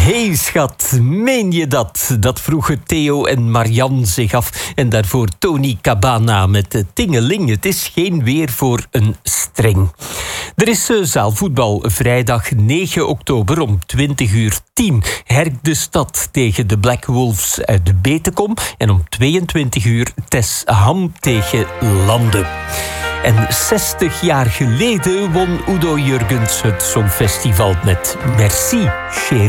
Hey schat, meen je dat? Dat vroegen Theo en Marianne zich af. En daarvoor Tony Cabana met Tingeling. Het is geen weer voor een streng. Er is zaalvoetbal vrijdag 9 oktober om 20:10. Herk de Stad tegen de Black Wolves uit de Betekom. En om 22:00 Tes Ham tegen Lande. En 60 jaar geleden won Udo Jurgens het Songfestival met Merci, chérie.